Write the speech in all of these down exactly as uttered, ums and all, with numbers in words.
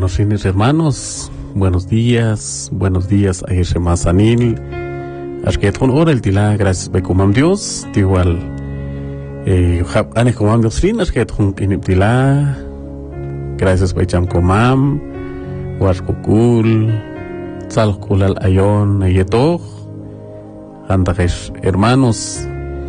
Buenos fines, hermanos. Buenos días. Buenos días a ese Mazanil. Ashket con hora el tila, gracias by comam Dios. Igual, eh, hab ane comam Dios fin, ashket con iniptila. Gracias by cham comam. Warkukul. Sal kulal ayon, ayetoch. Hantakesh, hermanos.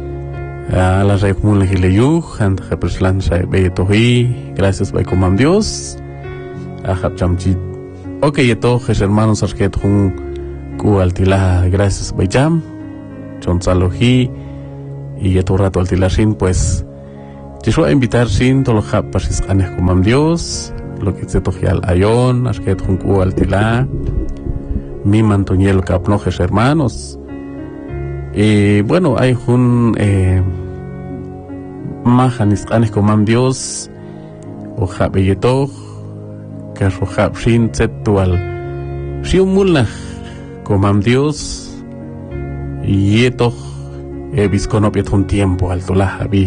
A la rey común legileyuj, hantakesh lan shay beyetohi. Gracias by comam Dios. Ahab chamchit. Ok, yetoch, hermanos, ashket con ku altila, gracias bayam chonsaloji y ya todo rato altila sin, pues te voy a invitar sin todo lo que pasis anes como Dios lo que se toque al ayon asket con ku altila mi mantoñel capnojes hermanos. Y bueno, hay un eh, mahanis anes como Dios o jabeyeto que rojab sin setual shiumulna comam Dios y esto he visto un tiempo alto la javi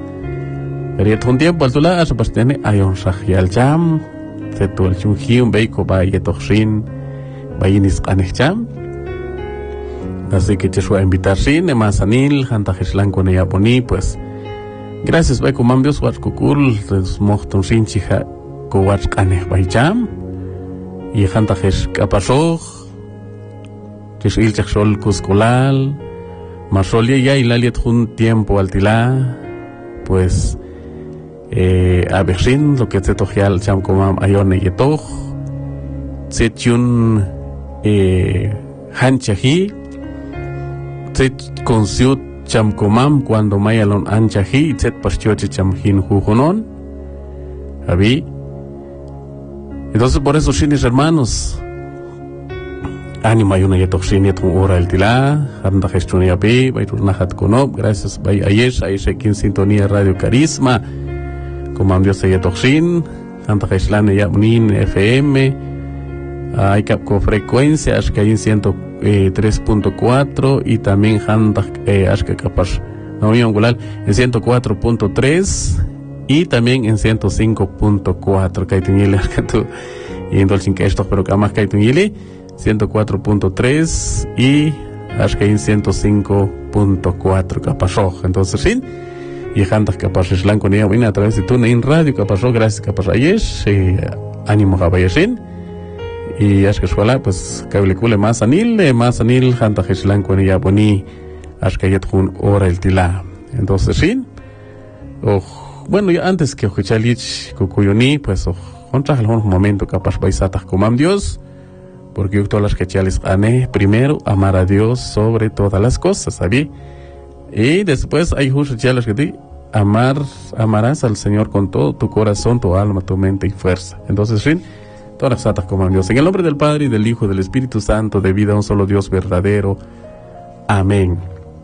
pero un tiempo alto la así tiene hay un sajial jam se tu el chunji un beiko va y esto sin va y nis jam así que te voy a invitar sin de Mazanil hanta jeslan con ella poni pues gracias va comam Dios wat kukul des mochtun sin chiha ko wat kaneh va jam y hanta jes kapasoj que il chachol cusculal masolia ya y laliet un tiempo altila pues eh a versin lo que se tojial cham comam ayone yetoch se chun eh hanchahi se consiut cham comam cuando mayalon anchahi set pastioche cham hin jujonon abi. Entonces por eso chinis hermanos ánimo hay una yetoxini tu hora el tila anda gestionia b by turnahat konob gracias by ayesh ayesh en sintonía radio carisma como Dios se yetoxin anda geslan ya unin F M hay cap con frecuencia es que hay en ciento tres punto cuatro y también anda es que capaz no mi angular en ciento cuatro punto tres y también en ciento cinco punto cuatro que hay tunile que tú y entonces que esto pero que más que hay tunile ciento cuatro punto tres y hasta en ciento cinco punto cuatro capazó. Entonces sí, y jantas capazes lan con ella viene a través de TuneIn Radio capazó, gracias capaz ayer, eh, ánimo caballerín y es que suela pues cablecule más anil, más anil jantas lan con ella boni hasta que un hora el tila. Entonces sí, oh, bueno ya antes que ojichalich kukuyuni pues oh, contra algún momento capaz paisatas como Dios. Porque yo todas las que chales ane, primero amar a Dios sobre todas las cosas, ¿sabí? Y después hay justo chales que di amar, amarás al Señor con todo tu corazón, tu alma, tu mente y fuerza. Entonces, fin, todas las satas como Dios. En el nombre del Padre y del Hijo y del Espíritu Santo, de vida a un solo Dios verdadero. Amén.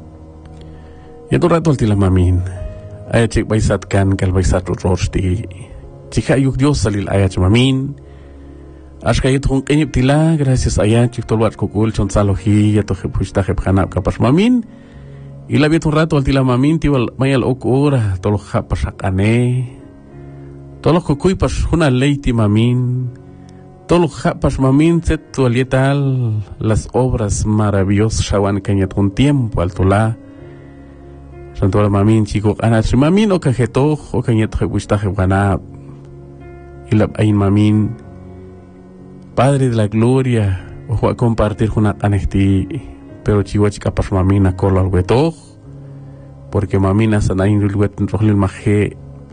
Y en un rato al tilamamín. Ayachik baisat kan kal baisat rosti. Chikayuk Dios salil ayach mamin. Ashkayet hun kenyip tila gracias a chik tolwat kukul chon saloji ya toje pushta je phanap kapas mamin y la viet un rato al tila mamin tiwal mayal okura tolo japasakane tolo kukuy pas huna leiti mamin tolo japas mamin set tualietal las obras maravillosas shawan kenyet un tiempo al tola santola mamin chico anach mamin o kajeto o kenyet je pushta je phanap y la ain mamin Padre de la gloria, ojo a compartir con anesti, pero chihuachika pas mamina color hueto, porque mamina sanain ruet rohlil maje.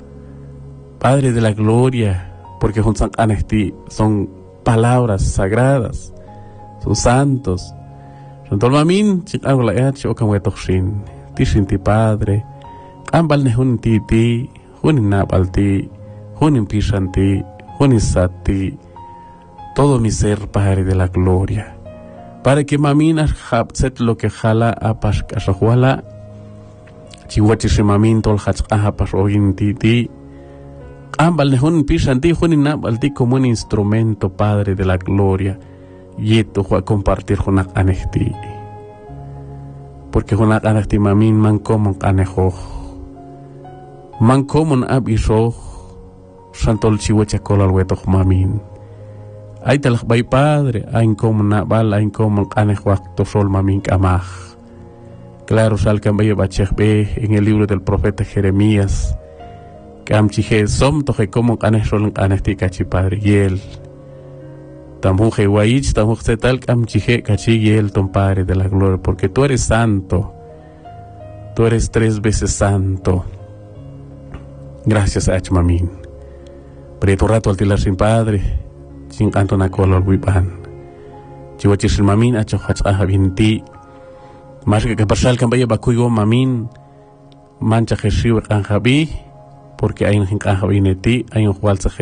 Padre de la gloria, porque juntan anesti son palabras sagradas, son santos. Son todo mamin, chicago la each o kamwetoshin, tishin ti padre, ambal nehun ti ti, hunin nabal ti, hunin pishan ti, hunin sati. Todo mi ser, Padre de la gloria, para que maminas hapset lo que jala a pascajuala, chihuachi mamin tol hach ahapas oin titi, ambal nehun pisanti, juninab alti como un instrumento, Padre de la gloria, y esto fue a compartir con anesti, porque con anesti mamin man como anejo, man como un abiso, santol chihuachi color hueto mamin. Ay te bay padre, ay como nabal, ay como anejwak tosol mamin kamaj. Claro, salcan bay bachebe en el libro del profeta Jeremías. Cam chije som toje como anejrol anesti cachi padre yel. Tamuje guayich, tamuje tal cam chije cachi yel ton padre de la gloria, porque tú eres santo. Tú eres tres veces santo. Gracias a Mamin. Pero tu rato al tilar sin padre, sin canto na color wipan. Chihuachir sin mamin, acho hach binti. Más que que pasal can vaya bakuyo mamin, mancha jeshiwa kan jabi, porque hay un kan jabi neti, hay un jual